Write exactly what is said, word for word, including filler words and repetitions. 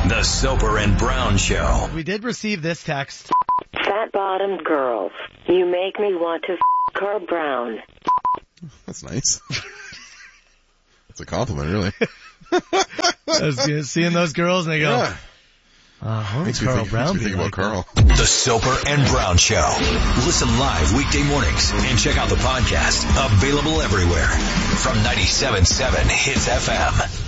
The Soper and Brown Show. We did receive this text. Fat-bottomed girls. You make me want to f*** Carl Brown. That's nice. That's a compliment, really. I was good seeing those girls and they go, Yeah. uh-huh, Makes me Carl think, Brown. makes me think like about that. Carl. The Soper and Brown Show. Listen live weekday mornings and check out the podcast. Available everywhere from ninety-seven point seven Hits F M.